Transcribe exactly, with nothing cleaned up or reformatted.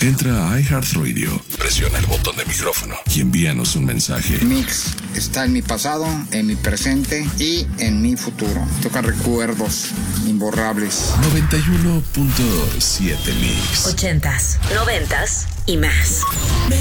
Entra a iHeartRadio, presiona el botón de micrófono y envíanos un mensaje. Mix está en mi pasado, en mi presente y en mi futuro. Toca recuerdos imborrables. noventa y uno punto siete Mix. Ochentas, noventas y más.